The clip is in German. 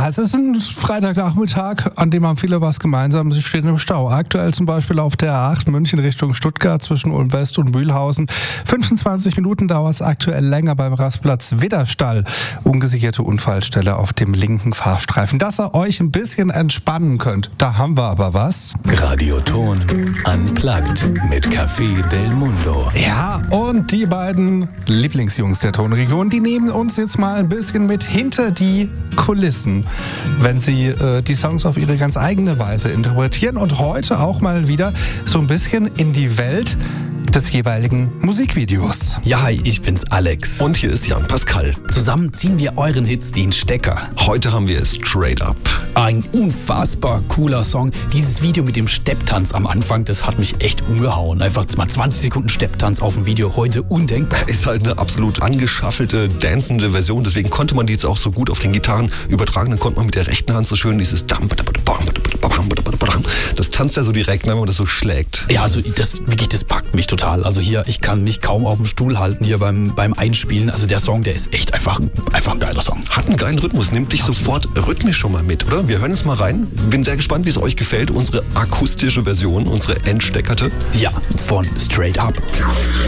Es ist ein Freitagnachmittag, an dem haben viele was gemeinsam. Sie stehen im Stau. Aktuell zum Beispiel auf der A8 München Richtung Stuttgart zwischen Ulm West und Mühlhausen. 25 Minuten dauert es aktuell länger beim Rastplatz Widderstall. Ungesicherte Unfallstelle auf dem linken Fahrstreifen. Dass ihr euch ein bisschen entspannen könnt. Da haben wir aber was. Radioton Unplugged mit Café Del Mundo. Ja, und die beiden Lieblingsjungs der Tonregion, die nehmen uns jetzt mal ein bisschen mit hinter die Kulissen, wenn sie die Songs auf ihre ganz eigene Weise interpretieren und heute auch mal wieder so ein bisschen in die Welt des jeweiligen Musikvideos. Ja, hi, ich bin's Alex. Und hier ist Jan Pascal. Zusammen ziehen wir euren Hits den Stecker. Heute haben wir Straight Up. Ein unfassbar cooler Song. Dieses Video mit dem Stepptanz am Anfang, das hat mich echt umgehauen. Einfach mal 20 Sekunden Stepptanz auf dem Video, heute undenkbar. Ist halt eine absolut angeschaffelte, dancende Version. Deswegen konnte man die jetzt auch so gut auf den Gitarren übertragen. Dann konnte man mit der rechten Hand so schön dieses das tanzt ja so direkt, wenn man das so schlägt. Ja, also das packt mich total. Also hier, ich kann mich kaum auf dem Stuhl halten hier beim Einspielen. Also der Song, der ist echt einfach ein geiler Song. Hat einen geilen Rhythmus, nimmt dich sofort rhythmisch schon mal mit, oder? Wir hören es mal rein. Bin sehr gespannt, wie es euch gefällt. Unsere akustische Version, unsere entsteckerte. Ja, von Straight Up.